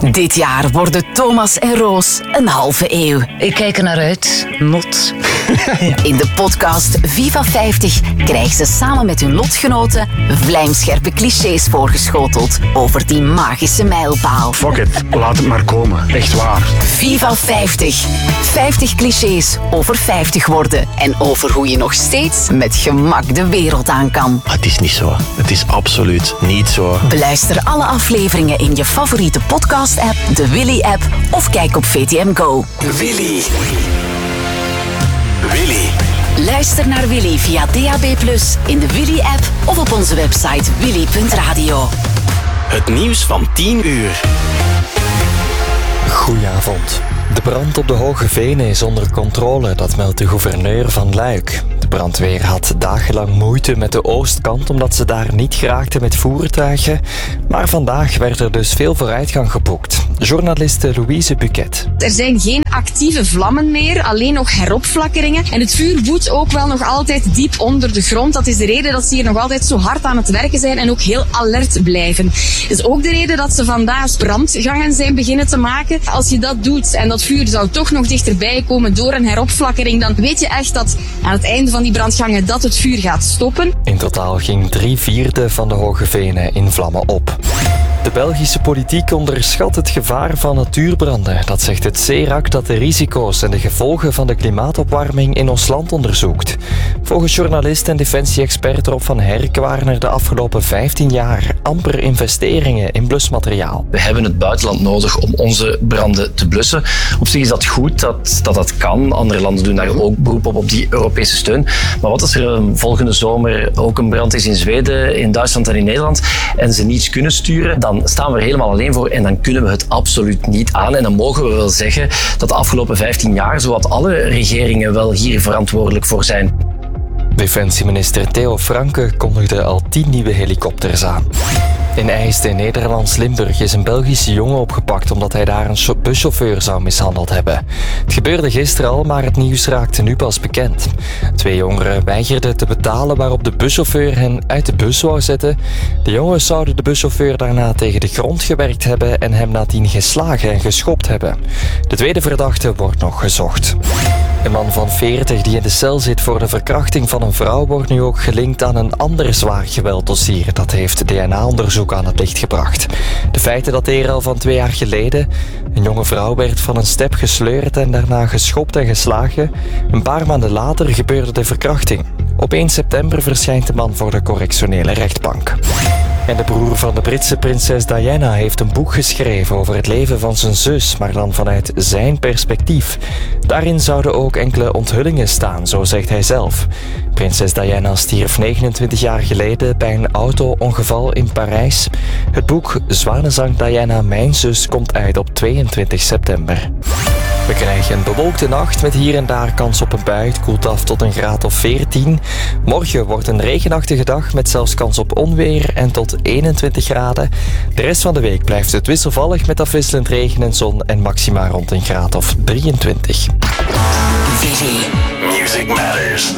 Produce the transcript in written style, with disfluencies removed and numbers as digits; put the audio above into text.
Dit jaar worden Thomas en Roos een halve eeuw. Ik kijk er naar uit. Not. In de podcast Viva 50 krijgen ze samen met hun lotgenoten vlijmscherpe clichés voorgeschoteld over die magische mijlpaal. Fuck it, laat het maar komen. Echt waar. Viva 50. 50 clichés over 50 worden en over hoe je nog steeds met gemak de wereld aan kan. Het is niet zo. Het is absoluut niet zo. Beluister alle afleveringen in je favoriete podcast-app, de Willy-app of kijk op VTM Go. Willy. Luister naar Willy via DAB+, in de Willy-app of op onze website willy.radio. Het nieuws van 10 uur. Goedenavond. De brand op de Hoge Venen is onder controle, dat meldt de gouverneur van Luik. De brandweer had dagenlang moeite met de oostkant omdat ze daar niet geraakten met voertuigen. Maar vandaag werd er dus veel vooruitgang geboekt. Journaliste Louise Buquet. Er zijn geen actieve vlammen meer, alleen nog heropflakkeringen. En het vuur woedt ook wel nog altijd diep onder de grond. Dat is de reden dat ze hier nog altijd zo hard aan het werken zijn en ook heel alert blijven. Dat is ook de reden dat ze vandaag brandgangen zijn beginnen te maken. Als je dat doet en dat vuur zou toch nog dichterbij komen door een heropflakkering, dan weet je echt dat aan het einde van die brandgangen dat het vuur gaat stoppen. In totaal ging 3/4 van de Hoge Venen in vlammen op. De Belgische politiek onderschat het gevaar van natuurbranden. Dat zegt het CERAC dat de risico's en de gevolgen van de klimaatopwarming in ons land onderzoekt. Volgens journalist en defensie-expert Rob van Herk waren er de afgelopen 15 jaar amper investeringen in blusmateriaal. We hebben het buitenland nodig om onze branden te blussen. Op zich is dat goed dat kan. Andere landen doen daar ook beroep op die Europese steun. Maar wat als er volgende zomer ook een brand is in Zweden, in Duitsland en in Nederland en ze niets kunnen sturen, dan staan we er helemaal alleen voor en dan kunnen we het absoluut niet aan. En dan mogen we wel zeggen dat de afgelopen 15 jaar zowat alle regeringen wel hier verantwoordelijk voor zijn. Defensieminister Theo Franke kondigde al 10 nieuwe helikopters aan. In IJsd in Nederlands Limburg is een Belgische jongen opgepakt omdat hij daar een buschauffeur zou mishandeld hebben. Het gebeurde gisteren al, maar het nieuws raakte nu pas bekend. 2 jongeren weigerden te betalen waarop de buschauffeur hen uit de bus wou zetten. De jongens zouden de buschauffeur daarna tegen de grond gewerkt hebben en hem nadien geslagen en geschopt hebben. De tweede verdachte wordt nog gezocht. Een man van 40 die in de cel zit voor de verkrachting van een vrouw wordt nu ook gelinkt aan een ander zwaar gewelddossier. Dat heeft DNA-onderzoek aan het licht gebracht. De feiten dateren al van 2 jaar geleden. Een jonge vrouw werd van een step gesleurd en daarna geschopt en geslagen. Een paar maanden later gebeurde de verkrachting. Op 1 september verschijnt de man voor de correctionele rechtbank. En de broer van de Britse prinses Diana heeft een boek geschreven over het leven van zijn zus, maar dan vanuit zijn perspectief. Daarin zouden ook enkele onthullingen staan, zo zegt hij zelf. Prinses Diana stierf 29 jaar geleden bij een auto-ongeval in Parijs. Het boek Zwanenzang Diana, mijn zus komt uit op 22 september. We krijgen een bewolkte nacht met hier en daar kans op een bui. Het koelt af tot een graad of 14. Morgen wordt een regenachtige dag met zelfs kans op onweer en tot 21 graden. De rest van de week blijft het wisselvallig met afwisselend regen en zon en maxima rond een graad of 23. Music Matters.